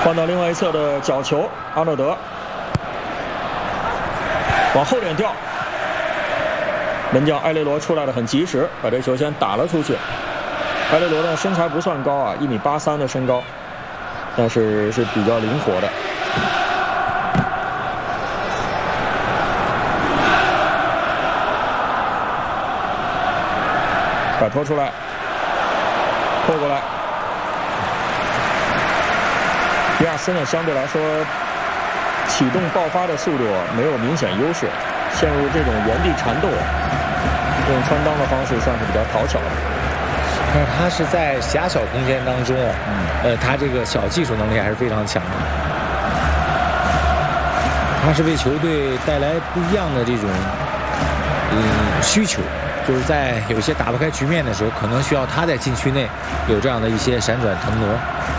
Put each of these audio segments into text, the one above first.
换到另外一侧的角球，阿诺德往后点吊，门将埃雷罗出来的很及时，把这球先打了出去。埃雷罗呢身材不算高啊，1.83米的身高，但是是比较灵活的。摆脱出来，拖过来。迪亚斯呢相对来说启动爆发的速度没有明显优势，陷入这种原地缠斗，用穿裆的方式算是比较讨巧的。 但是他是在狭小空间当中，他这个小技术能力还是非常强的。他是为球队带来不一样的这种需求，就是在有些打不开局面的时候，可能需要他在禁区内有这样的一些闪转腾挪。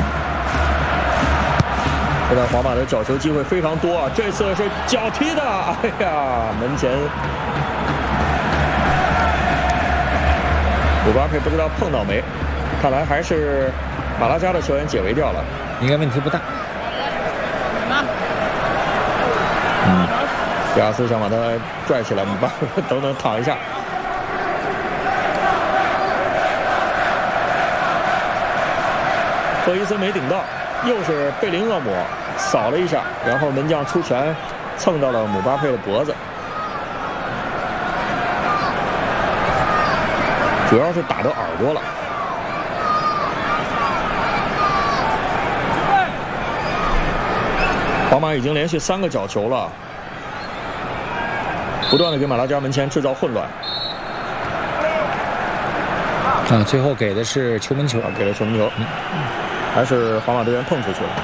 现在皇马的角球机会非常多啊，这次是脚踢的，哎呀，门前姆巴佩不知道碰到没，看来还是马拉加的球员解围掉了， 应该问题不大。 迪亚斯想把他拽起来，姆巴佩等躺一下。赫伊森没顶到，又是贝林厄姆扫了一下，然后门将出拳蹭到了姆巴佩的脖子，主要是打到耳朵了。皇马已经连续3个角球了，不断的给马拉加门前制造混乱。 最后给的是球门球， 给了球门球，还是皇马队员碰出去了。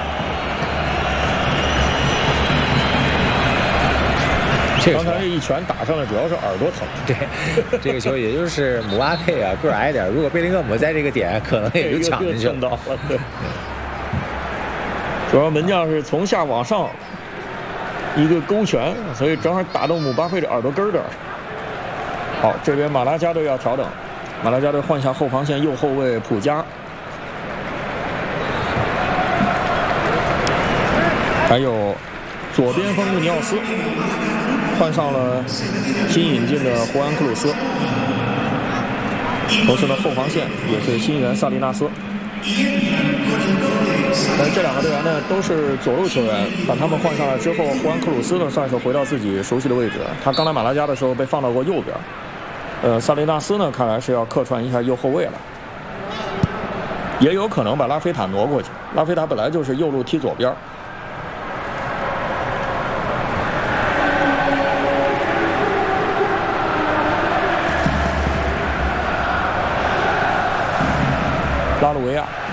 刚才这一拳打上来，主要是耳朵疼。 对，这个球也就是姆巴佩啊，个儿矮点，如果贝林厄姆在这个点，可能也就抢进去了。 对，主要门将是从下往上一个勾拳，所以正好打到姆巴佩的耳朵根儿这儿。好，这边马拉加队要调整，马拉加队换下后防线右后卫普加，还有左边锋穆尼奥斯，换上了新引进的胡安克鲁斯，同时呢后防线也是新援萨利纳斯。但是这2个队员呢都是左路球员，把他们换上来之后，胡安克鲁斯呢算是回到自己熟悉的位置。他刚来马拉加的时候被放到过右边，萨利纳斯呢看来是要客串一下右后卫了，也有可能把拉菲塔挪过去。拉菲塔本来就是右路踢左边。拉鲁维亚